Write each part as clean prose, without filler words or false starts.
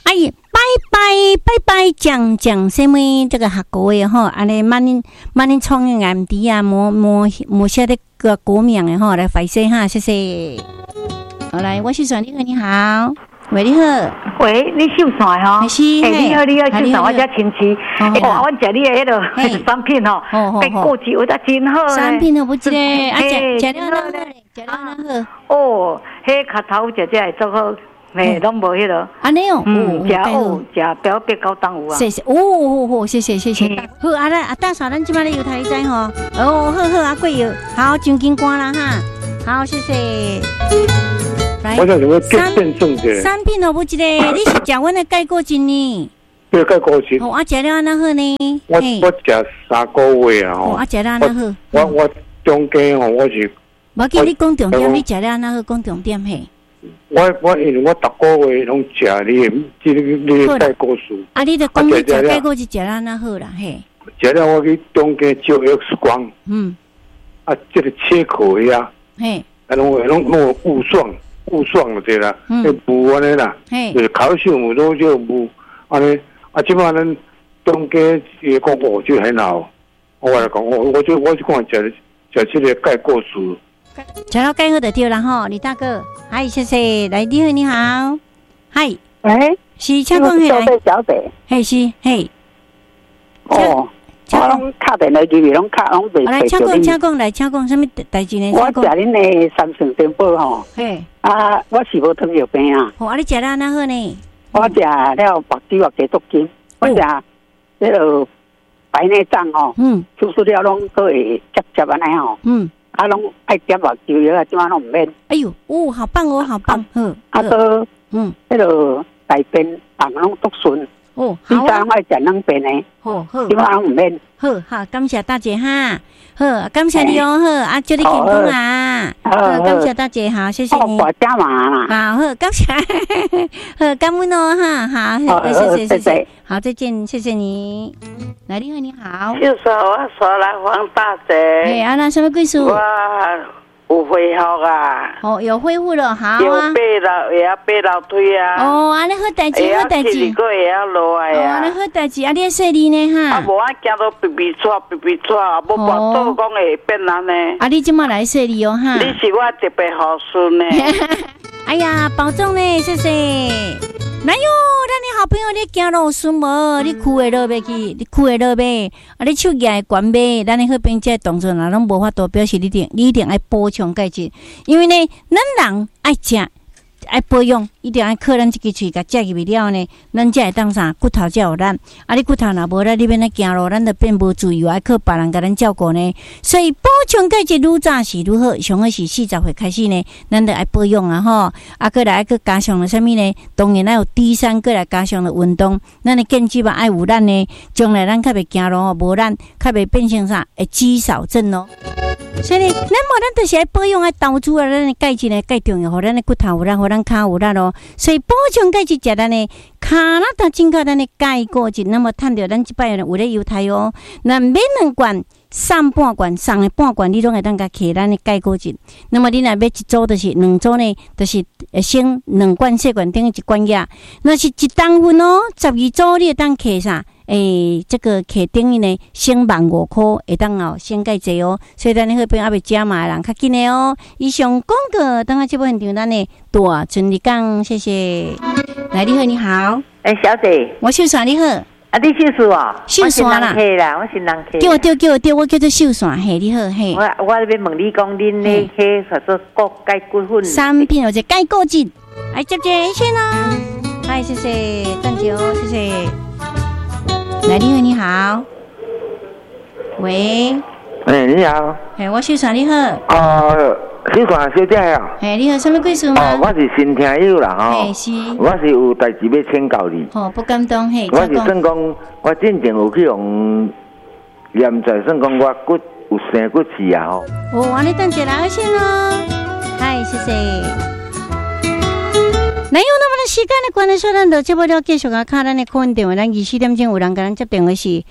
哎，拜，讲什么这个客家话吼，安尼慢慢创个眼底啊，摸些的个国名的吼来分析哈，谢谢。好，来，我是算你好，你好，喂，你好， 喂，你秀伞吼？ 是， 你好，秀伞，我家亲戚，我食你的迄个产品吼，该过节有得真好诶。 产品好不知咧，啊，食了哪好咧？食了哪好？ 哦，迄壳头食会做好。嘿，拢无迄落。 安尼哦， 食表别高档有啊。 谢谢，好，谢谢。好，啊来啊，大嫂，咱即摆咧油台仔吼。哦，好，啊，贵油，好，上金瓜啦哈。好，谢谢。来， 我想什么变正者？ 产品好不一个，你是食阮的钙果精呢？ 对，钙果精。 哦，啊，食了安那好呢？ 我食3个月啊吼。 啊，食了安那好。 我中间吼，我是。 无记你讲重点，你食了安那好，讲重点嘿。 我因为我逐个月拢食你钙果素。 啊，你著讲你食钙果就食了安那好啦，嘿。 食了我去中间照 X 光。啊，这个切口呀。嘿。啊，拢雾状了这啦，雾安尼啦，就是考试有多就雾安尼，啊，即摆咱中间也讲哦，就很好。我来讲，我就讲食这个钙果素。 食到钙好就对啦吼，李大哥，嗨，谢谢，来，你好，嗨， 喂， 是请讲来，小姐， 嘿是嘿， 哦，我拢敲电来机，拢敲拢袂。 来，请讲，什么代志呢？ 我食恁的三圣电宝吼，嘿，啊，我是无糖尿病啊。 哦，啊，你食了安那好呢？ 我食了白酒啊，鸡足筋，我食迄个白内障吼，手术了拢都会接安尼吼，啊，拢爱点目睭药啊，怎啊拢唔免。 哎呦，好棒哦，好棒， 啊，都迄个大便人拢督顺。哦，好啊，我食两遍呢。好，怎啊拢唔免。 好，感谢大姐哈。好，感谢你哦，好，啊，祝你健康啊。好，感谢大姐，好，谢谢你。 我加码啦。 好，感谢，好，感恩哦，哈，好，谢谢，好，再见，谢谢你。来，你好。 就说我说来黄大姐。 哎，啊，那什么贵属？ 我有恢复啊。 哦，有恢复了，好啊。 有爬楼梯啊。 哦，安尼好代志，好代志。 7个会晓落来啊。 哦，安尼好代志，啊，你说你呢哈？ 啊，无我行到比喘，啊，无跋倒讲会变安尼。 啊，你即马来说你哦哈？ 你是我特别好孙呢。 哎呀，保重呢，谢谢。哪有？咱的好朋友你行路顺无？你哭会落袂去？你哭会落袂？啊，你手举会悬袂？咱的好朋友这动作若拢无法度表示你一定爱补充钙质，因为呢，咱人爱食。爱保养，一定爱靠咱这个喙甲食入去了呢，咱才会当啥骨头才有力。啊，你骨头若无力，你变来行路，咱就变无自由，爱靠别人甲咱照顾呢。所以补充钙质愈早是愈好，上好是40岁开始呢，咱就爱保养啊吼。啊，过来爱去加上了啥物呢？当然爱有D3，过来加上了运动，咱的健肌嘛爱有力呢，将来咱较袂行路吼，无力，较袂变成啥会肌少症哦。所以呢，咱就是爱保养，爱投资啊，咱的钙质呢，钙重要，互咱的骨头有力，互咱骹有力咯。所以补充钙质，食咱的骹那它增加咱的钙果质，那么趁着咱即摆有咧犹太哦，那每2罐送半罐，送的半罐你拢会当甲摕咱的钙果质。那么你若要一组就是2组呢，就是先2罐细罐等于1罐药。那是1等份哦，12组你会当摕啥？这个摕等于呢，先15,000块，会当哦，先钙质哦。所以咱的好朋友还袂加码的人较紧的哦。以上广告，等下这部现场咱的大春日讲，谢谢。来，你好，你好。 小姐， 我秀伞，你好。 啊，你秀伞啊？ 秀伞啦， 我是人客。 叫我叫做秀伞，嘿，你好，嘿。 我要问你讲，恁那迄叫做骨钙骨粉产品或者钙骨质，来接先啦。嗨，谢谢，邓姐哦，谢谢。来，你好，喂， 你好， 我秀伞，你好， 秀伞小姐啊， 你好，什么贵属吗？ 我是新听友啦，吼， 是， 我是有代志要请教你， 不敢当， 我是算讲，我之前有去用验在算讲我骨有生骨刺啊，吼， 安尼等一下先哦，嗨，谢谢。哪有那么的时间的关系，咱就接不了继续啊！看咱的客运电话，咱24点钟有人跟咱接电话是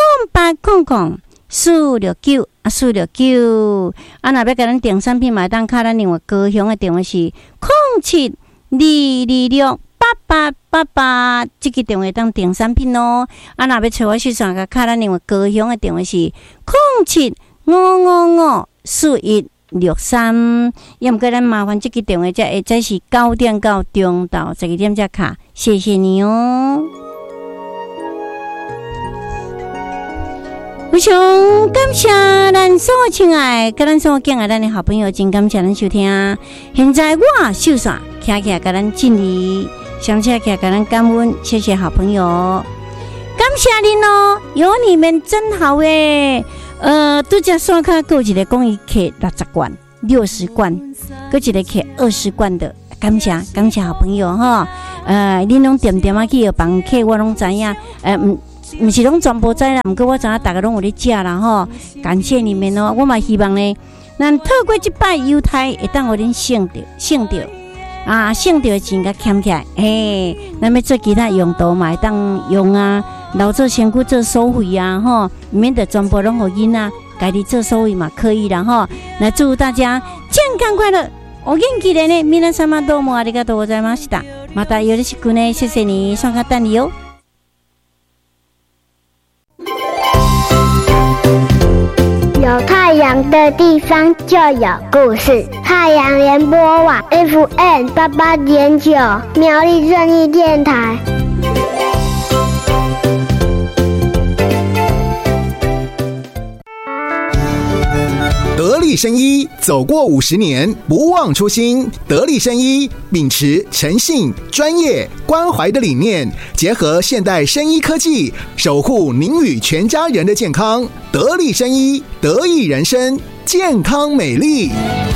0800-469啊469啊，若要跟咱订产品嘛，当看咱另外高雄的电话是0722268888 爸爸，这个电话当订产品哦。啊，若要找我去算个卡，咱另外高雄的电话是0755541163。也毋过咱麻烦这个电话才会再是9点到中到12点才卡，谢谢你哦。非常感谢咱所有亲爱跟咱所有敬爱咱的好朋友，真感谢咱收听。现在我秀煞徛起来跟咱敬礼，想起来跟咱感恩，谢谢好朋友，感谢您哦，有你们真好诶。拄则刷卡有一个讲伊摕60罐、60罐，有一个摕20罐的，感谢好朋友哈。恁拢点点啊去学房客，我拢知影。毋是拢全部知啦，毋过我知影大家拢有咧食啦吼，感谢你们哦！我嘛希望呢，咱透过这摆犹太会当互恁省着啊，省着钱甲欠起来，咱要做其他用途嘛会当用啊，留做身躯做收费啊吼，免得全部拢互囡仔家己做收费嘛可以啦吼。那祝大家健康快乐，お元気でね。皆様どうもありがとうございました。またよろしくね，谢谢你，上课等你哦。 有太阳的地方就有故事。太阳联播网 FM88.9 苗栗正义电台。 得力生医走过50年，不忘初心。得力生医秉持诚信、专业、关怀的理念，结合现代生医科技，守护您与全家人的健康。得力生医，得益人生，健康美丽。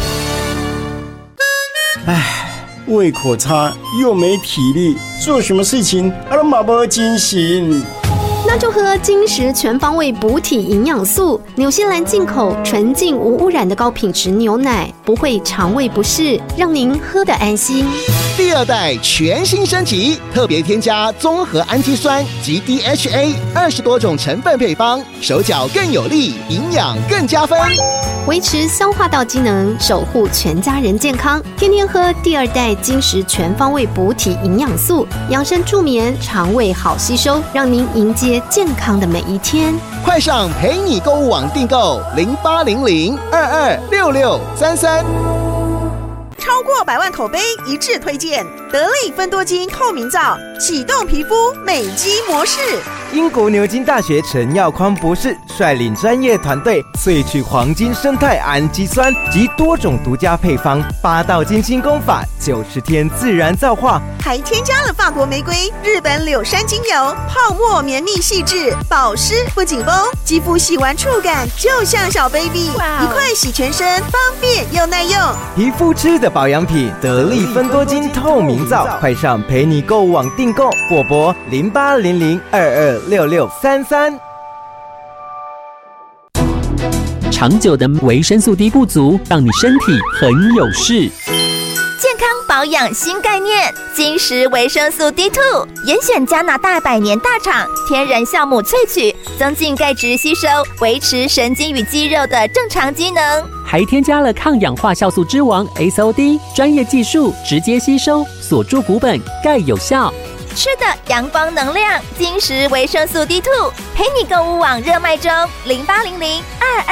胃口差又没体力，做什么事情都没精神。 那就喝金石全方位补体营养素，纽西兰进口纯净无污染的高品质牛奶，不会肠胃不适，让您喝得安心。 第2代全新升级，特别添加综合氨基酸及 DHA 20多种成分配方，手脚更有力，营养更加分， 维持消化道机能，守护全家人健康。天天喝第2代金石全方位补体营养素，养生助眠，肠胃好吸收，让您迎接健康的每一天。 快上陪你购物网订购0800226633。 超过100万口碑一致推荐得力芬多精透明皂，启动皮肤美肌模式。 英国牛津大学陈耀匡博士率领专业团队萃取黄金生态氨基酸及多种独家配方，8道精心工法，90天自然皂化， 还添加了法国玫瑰、日本柳杉精油，泡沫绵密细致，保湿不紧绷，肌肤洗完触感就像小 baby， 一块洗全身，方便又耐用。 皮肤吃的保养品，得力芬多精透明皂，快上陪你购物网订购，或拨0800226633。 长久的维生素 D 不足，让你身体很有事。 健康保养新概念，金石维生素 D2， 严选加拿大100年大厂天然酵母萃取，增进钙质吸收，维持神经与肌肉的正常机能， 还添加了抗氧化酵素之王 SOD， 专业技术直接吸收，锁住骨本，钙有效。 吃的阳光能量，金石维生素 D2， 陪你购物网热卖中，0800226633。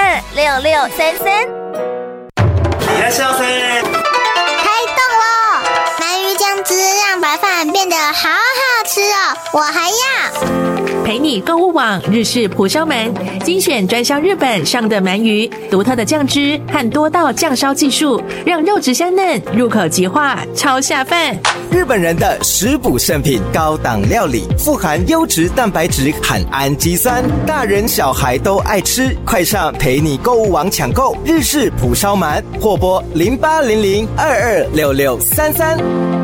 いらっしゃいませ。 开动了！鳗鱼酱汁让白饭变得好好吃哦，我还要。 陪你购物网日式蒲烧鳗，精选专销日本上的鳗鱼，独特的酱汁和多道酱烧技术，让肉质香嫩，入口即化，超下饭。 日本人的食补圣品，高档料理，富含优质蛋白质和氨基酸，大人小孩都爱吃。快上陪你购物网抢购日式蒲烧鳗，或拨0800226633。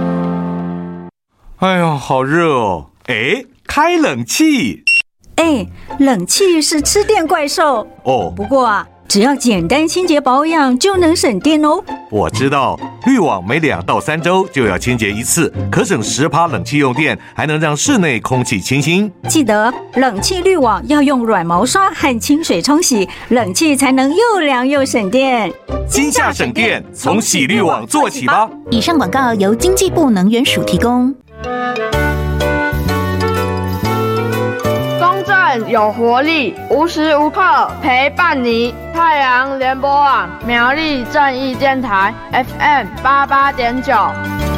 哎呦，好热哦！开冷气。 冷气是吃电怪兽哦。 不过啊，只要简单清洁保养就能省电哦。 我知道，滤网每2到3周就要清洁一次，可省10%冷气用电，还能让室内空气清新。 记得冷气滤网要用软毛刷和清水冲洗，冷气才能又凉又省电。 今夏省电，从洗滤网做起吧。 以上广告由经济部能源署提供。 有活力，无时无刻陪伴你。太阳联播网苗栗正义电台 FM88.9。